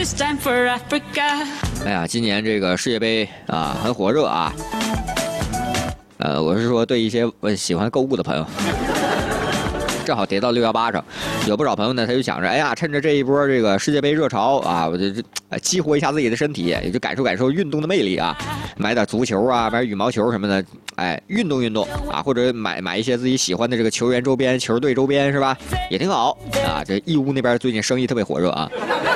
哎呀，今年这个世界杯啊很火热啊。我是说对一些喜欢购物的朋友。正好叠到618上，有不少朋友呢，他就想着，哎呀，趁着这一波这个世界杯热潮啊，我就激活一下自己的身体，也就感受感受运动的魅力啊，买点足球啊，买羽毛球什么的，哎，运动运动啊，或者买一些自己喜欢的这个球员周边、球队周边是吧？也挺好啊。这义乌那边最近生意特别火热啊。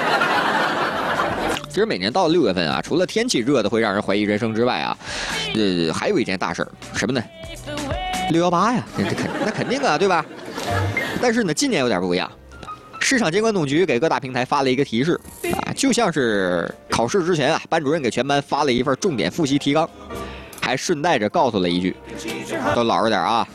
其实每年到了6月份啊，除了天气热的会让人怀疑人生之外啊，还有一件大事儿，什么呢？618呀，那肯定啊，对吧？但是呢，今年有点不一样，市场监管总局给各大平台发了一个提示啊，就像是考试之前啊，班主任给全班发了一份重点复习提纲，还顺带着告诉了一句，都老实点啊。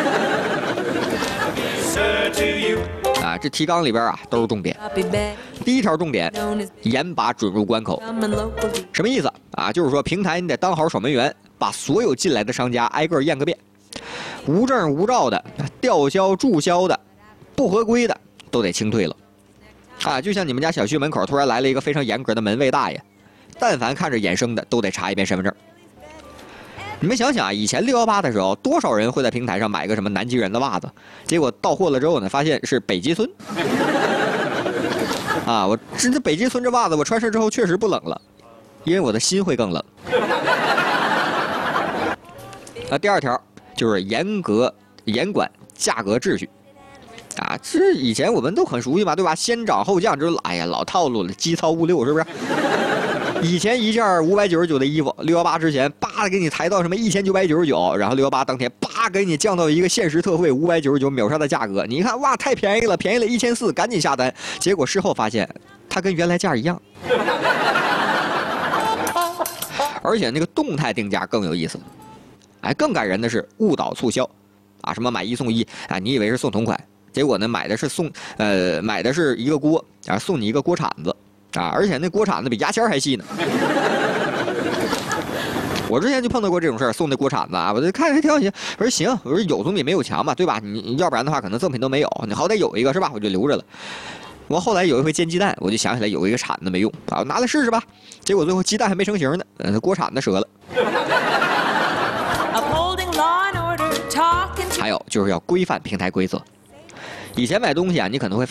啊，这提纲里边啊都是重点。第一条重点，严把准入关口。什么意思啊？就是说平台你得当好守门员，把所有进来的商家挨个验个遍。无证无照的、吊销注销的、不合规的都得清退了，啊，就像你们家小区门口突然来了一个非常严格的门卫大爷，但凡看着眼生的都得查一遍身份证。你们想想啊，以前618的时候，多少人会在平台上买个什么南极人的袜子，结果到货了之后呢，发现是北极村。啊，我这北极村这袜子我穿上之后确实不冷了，因为我的心会更冷。啊，第二条。就是严管价格秩序，啊，这以前我们都很熟悉嘛，对吧？先涨后降，这哎呀老套路了，基操物六是不是？以前一件599的衣服，618之前叭给你抬到什么1999，然后618当天叭给你降到一个限时特惠599秒杀的价格，你一看哇太便宜了，便宜了1400，赶紧下单。结果事后发现它跟原来价一样，而且那个动态定价更有意思。哎，更感人的是误导促销，啊，什么买1送1啊，你以为是送同款，结果呢买的是一个锅，啊，送你一个锅铲子，啊，而且那锅铲子比牙签还细呢。我之前就碰到过这种事儿，送那锅铲子啊，我就看还挺好奇，我说行，我说有总比没有强嘛，对吧？你要不然的话可能赠品都没有，你好歹有一个是吧？我就留着了。我后来有一回煎鸡蛋，我就想起来有一个铲子没用啊，我拿来试试吧，结果最后鸡蛋还没成型呢，锅铲子折了。还有就是要规范平台规则。以前买东西啊，你可能会